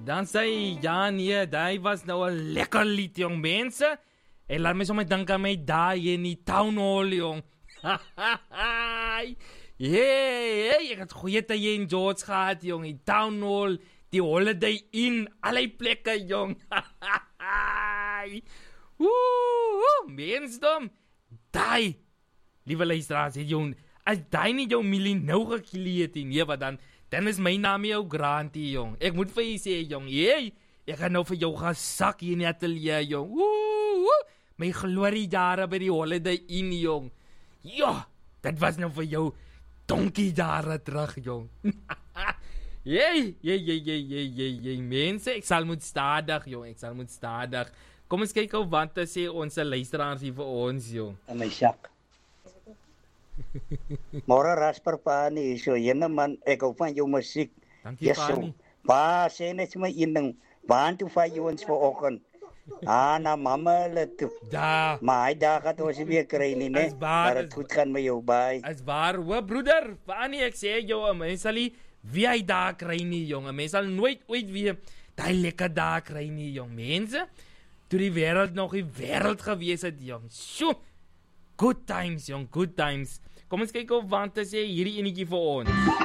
Dan sê hy, ja nee, die was nou 'n lekker lied, jong mense. En laat my sommer dink aan my daai in die town hall, jong. Hey, ek het goeie tye in George gehad, jong. Die town hall, die Holiday Inn, allerlei plekke, jong. Mensdom, die, liewe luisteraars, jong, as die nie jou milie nou geklie het, nee, wat dan is my naam jou Grantie, jong. Ek moet vir jy sê, jong, hey, ek gaan nou vir jou gaan sak hier in die atelier, jong. My glorie jare by die Holiday Inn, jong. Ja, dit was nou vir jou donkie jare terug, jong. Jy, mense, ek sal moet stadig, jong, ek sal moet stadig. Kom ons kyk hoe wat sê ons luisteraars hier vir ons, jong. En my sak. Môre rasper pa nie, so jene man, ek hou van jou musiek. Dankie pa nie. Pa, sê net my een ding, waan toe van jou ons vanoggend. Na mama let. Da. Maar hy daar gaat ons weer kry nie, né? Maar het goed gaan met jou, bye. As waar, broeder, pa nie, ek sê jou, mens sal nie wie hy daar kry nie, jong. Mens sal nooit ooit weer die lekker daar kry nie, jong. Mense, toe die wêreld nog die wêreld gewees het, jong. Sjoe, good times, jong, good times. Kom ons kyk of want sê hierdie enetjie vir ons.